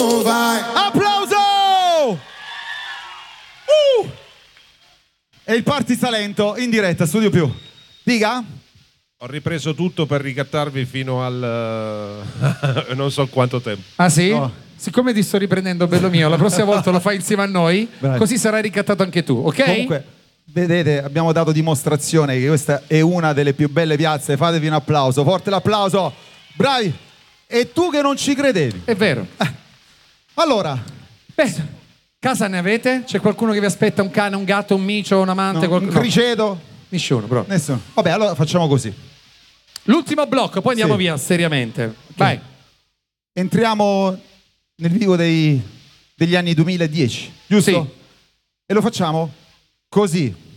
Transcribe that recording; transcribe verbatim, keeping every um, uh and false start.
Applauso! Uh! E il Party Salento in diretta, Studio Più. Dica? Ho ripreso tutto per ricattarvi fino al non so quanto tempo. Ah sì? No. Siccome ti sto riprendendo, bello mio, la prossima volta lo fai insieme a noi, Bravi. così sarai ricattato anche tu, ok? Comunque, vedete, abbiamo dato dimostrazione che questa è una delle più belle piazze. Fatevi un applauso, forte l'applauso. Bravi! E tu che non ci credevi. È vero. Eh. Allora, Beh, casa ne avete? C'è qualcuno che vi aspetta? Un cane, un gatto, un micio, un amante? no, qualcuno? un criceto? No, nessuno, bro. Nessuno. Vabbè, allora facciamo così. L'ultimo blocco, poi andiamo Sì. via, seriamente. Vai. Entriamo nel vivo dei, degli anni duemiladieci, giusto? Sì. E lo facciamo così.